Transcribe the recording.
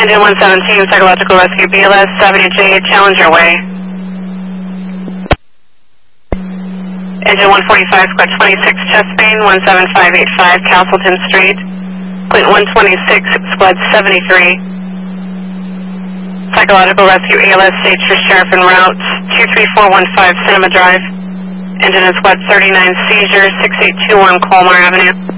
Engine 117, Psychological Rescue, BLS 70J, Challenger Way. Engine 145, Squad 26, chest pain, 17585, Castleton Street. Clinton 126, Squad 73. Psychological Rescue, ALS, stage for Sheriff en route, 23415, Cinema Drive. Engine is Squad 39, seizure, 6821, Colmar Avenue.